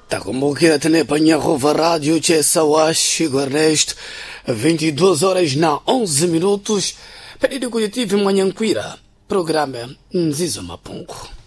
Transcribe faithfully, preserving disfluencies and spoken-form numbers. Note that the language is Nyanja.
Takumbukira tene pa Nyahova Radio Chesa Washigo Ernesto, vinte e duas horas na onze minutos, pedido coletivo Manhanquira, programa Nzizo Mapungu.